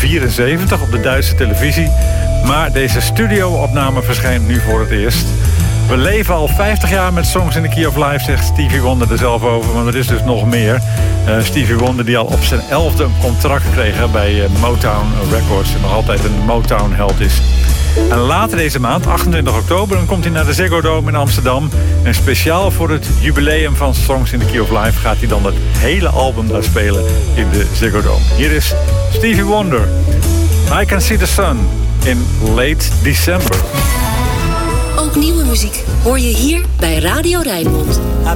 1974 op de Duitse televisie. Maar deze studio-opname verschijnt nu voor het eerst. We leven al 50 jaar met Songs in the Key of Life, zegt Stevie Wonder er zelf over. Maar er is dus nog meer. Stevie Wonder die al op zijn 11e een contract kreeg bij Motown Records. En nog altijd een Motown-held is. En later deze maand, 28 oktober, dan komt hij naar de Ziggo Dome in Amsterdam. En speciaal voor het jubileum van Songs in the Key of Life gaat hij dan het hele album daar spelen in de Ziggo Dome. Hier is Stevie Wonder. I Can See the Sun in late December. Ook nieuwe muziek hoor je hier bij Radio Rijnmond. I